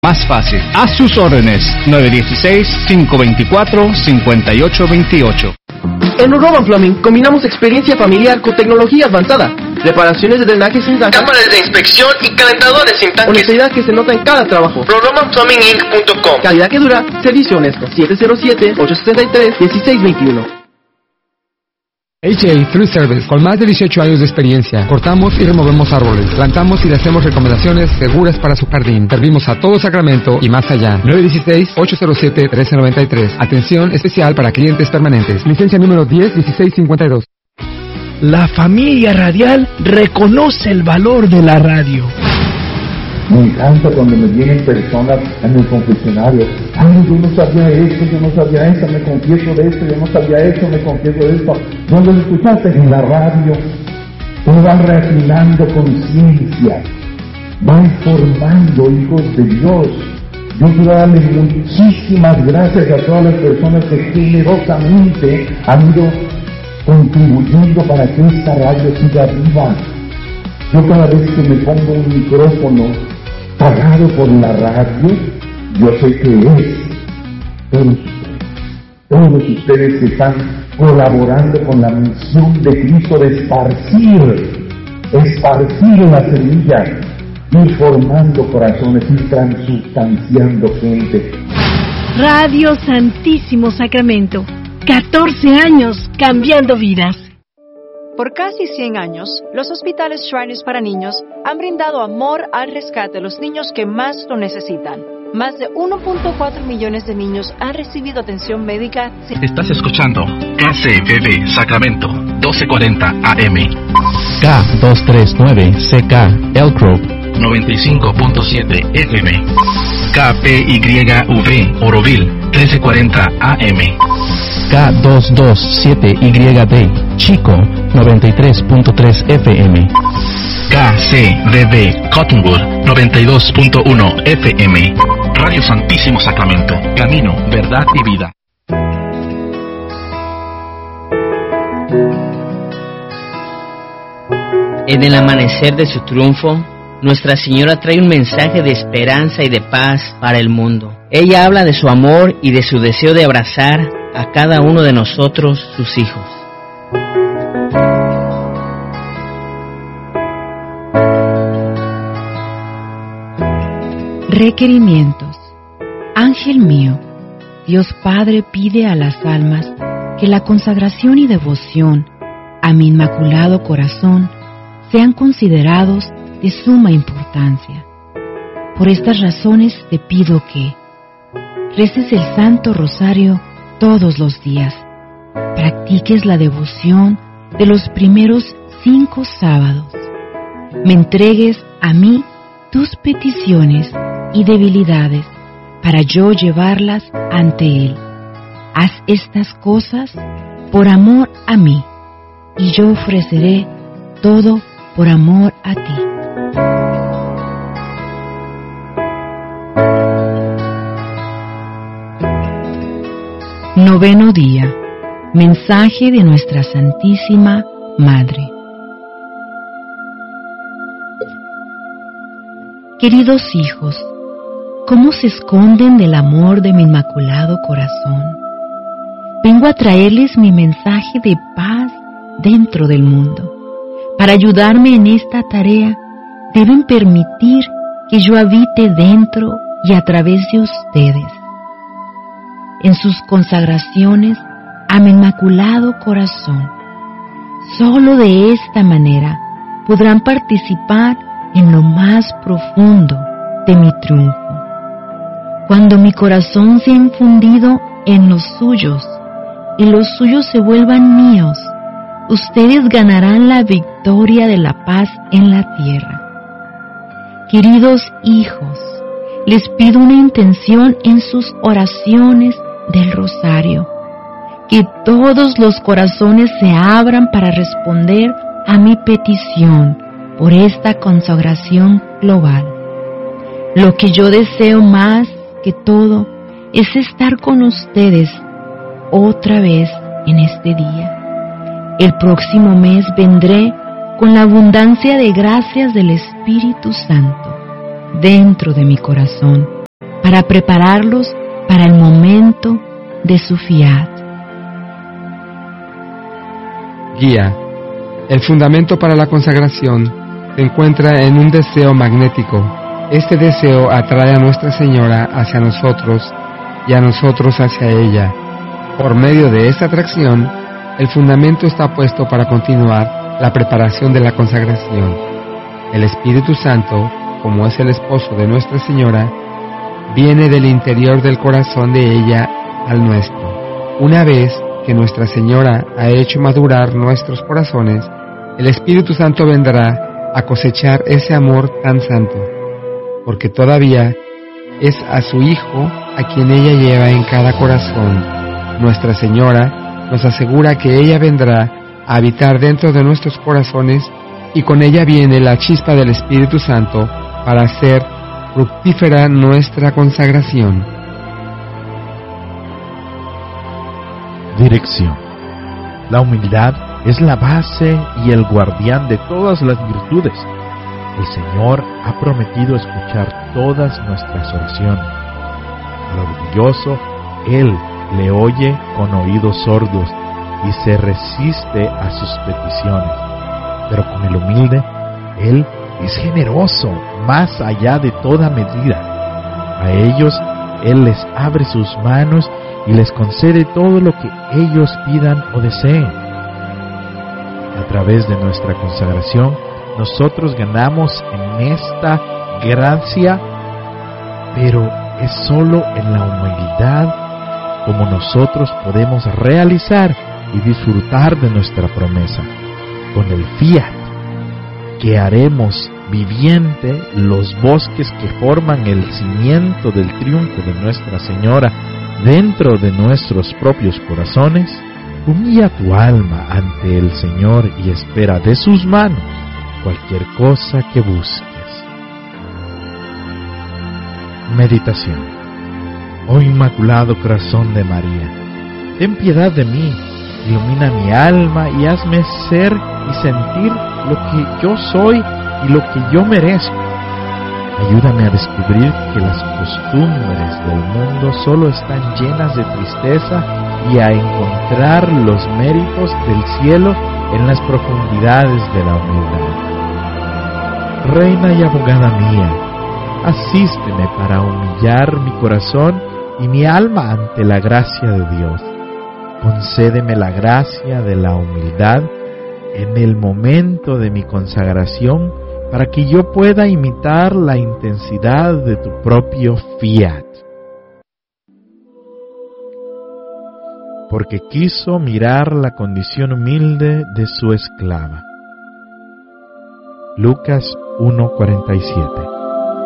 más fácil. A sus órdenes, 916-524-5828. En Urban Plumbing combinamos experiencia familiar con tecnología avanzada. Reparaciones de drenajes sin tanques, cámaras de inspección y calentadores sin tanques. Honestidad que se nota en cada trabajo. ProRomanPlumbingInc.com. Calidad que dura, servicio honesto. 707-863-1621. HA Fruit Service, con más de 18 años de experiencia. Cortamos y removemos árboles, plantamos y le hacemos recomendaciones seguras para su jardín. Servimos a todo Sacramento y más allá. 916-807-1393. Atención especial para clientes permanentes. Licencia número 101652. La familia radial reconoce el valor de la radio. Me encanta cuando me vienen personas en el confesionario. Ay, yo no sabía esto, yo no sabía esto, me confieso de esto, yo no sabía esto, me confieso de esto. ¿Dónde lo escuchaste? En la radio. Uno va refinando conciencia, van formando hijos de Dios. Yo quiero darle muchísimas gracias a todas las personas que generosamente han ido contribuyendo para que esta radio siga viva. Yo cada vez que me pongo un micrófono pagado por la radio, yo sé que es todos ustedes que están colaborando con la misión de Cristo de esparcir la semilla, ir formando corazones, ir transustanciando gente. Radio Santísimo Sacramento, 14 años cambiando vidas. Por casi 100 años, los hospitales Shriners para niños han brindado amor al rescate de los niños que más lo necesitan. Más de 1.4 millones de niños han recibido atención médica. Estás escuchando KCBB Sacramento, 1240 AM. K239CK Elk Grove, 95.7 FM. KPYV Oroville, 1340 AM. K227YD Chico, 93.3 FM. KCBB Cottonwood, 92.1 FM. Radio Santísimo Sacramento, camino, verdad y vida. En el amanecer de su triunfo, Nuestra Señora trae un mensaje de esperanza y de paz para el mundo. Ella habla de su amor y de su deseo de abrazar a cada uno de nosotros, sus hijos. Requerimientos. Ángel mío, Dios Padre pide a las almas que la consagración y devoción a mi Inmaculado Corazón sean considerados de suma importancia. Por estas razones te pido que reces el Santo Rosario todos los días, practiques la devoción de los primeros 5 sábados, me entregues a mí tus peticiones y debilidades para yo llevarlas ante Él. Haz estas cosas por amor a mí, y yo ofreceré todo por amor a ti. Noveno día. Mensaje de Nuestra Santísima Madre. Queridos hijos, ¿cómo se esconden del amor de mi Inmaculado Corazón? Vengo a traerles mi mensaje de paz dentro del mundo. Para ayudarme en esta tarea, deben permitir que yo habite dentro y a través de ustedes. En sus consagraciones a mi Inmaculado Corazón. Solo de esta manera podrán participar en lo más profundo de mi triunfo. Cuando mi corazón sea infundido en los suyos y los suyos se vuelvan míos, ustedes ganarán la victoria de la paz en la tierra. Queridos hijos, les pido una intención en sus oraciones del rosario, que todos los corazones se abran para responder a mi petición por esta consagración global. Lo que yo deseo más que todo es estar con ustedes otra vez en este día. El próximo mes vendré con la abundancia de gracias del Espíritu Santo dentro de mi corazón para prepararlos para el momento de su fiat. Guía. El fundamento para la consagración se encuentra en un deseo magnético. Este deseo atrae a Nuestra Señora hacia nosotros y a nosotros hacia ella. Por medio de esta atracción, el fundamento está puesto para continuar la preparación de la consagración. El Espíritu Santo, como es el esposo de Nuestra Señora, viene del interior del corazón de ella al nuestro. Una vez que Nuestra Señora ha hecho madurar nuestros corazones, el Espíritu Santo vendrá a cosechar ese amor tan santo, porque todavía es a su Hijo a quien ella lleva en cada corazón. Nuestra Señora nos asegura que ella vendrá a habitar dentro de nuestros corazones y con ella viene la chispa del Espíritu Santo para hacer fructífera nuestra consagración. Dirección. La humildad es la base y el guardián de todas las virtudes. El Señor ha prometido escuchar todas nuestras oraciones. Al orgulloso, Él le oye con oídos sordos y se resiste a sus peticiones. Pero con el humilde, Él es generoso, más allá de toda medida. A ellos, Él les abre sus manos y les concede todo lo que ellos pidan o deseen. A través de nuestra consagración, nosotros ganamos en esta gracia, pero es solo en la humildad como nosotros podemos realizar y disfrutar de nuestra promesa. Con el fiat, que haremos viviente los bosques que forman el cimiento del triunfo de Nuestra Señora dentro de nuestros propios corazones, humilla tu alma ante el Señor y espera de sus manos cualquier cosa que busques. Meditación. Oh Inmaculado Corazón de María, ten piedad de mí, ilumina mi alma y hazme ser y sentir lo que yo soy y lo que yo merezco. Ayúdame a descubrir que las costumbres del mundo solo están llenas de tristeza y a encontrar los méritos del cielo en las profundidades de la humildad. Reina y abogada mía, asísteme para humillar mi corazón y mi alma ante la gracia de Dios. Concédeme la gracia de la humildad en el momento de mi consagración para que yo pueda imitar la intensidad de tu propio fiat. Porque quiso mirar la condición humilde de su esclava. Lucas 1:47.